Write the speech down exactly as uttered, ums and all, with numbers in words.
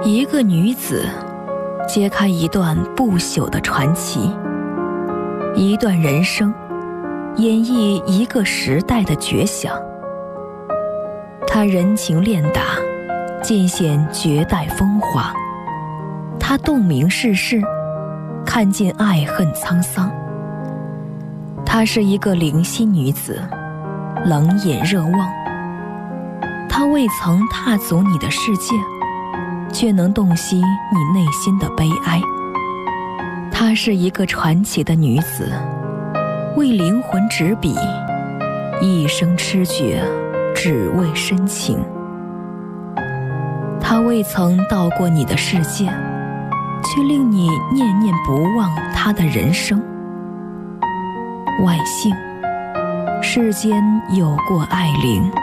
一个女子揭开一段不朽的传奇，一段人生演绎一个时代的绝响。她人情练达，尽显绝代风华。她洞明世事，看尽爱恨沧桑。她是一个灵犀女子，冷眼热望。她未曾踏足你的世界，却能洞悉你内心的悲哀。她是一个传奇的女子，为灵魂执笔，一生痴绝，只为深情。她未曾到过你的世界，却令你念念不忘她的人生。万幸，世间有过爱玲。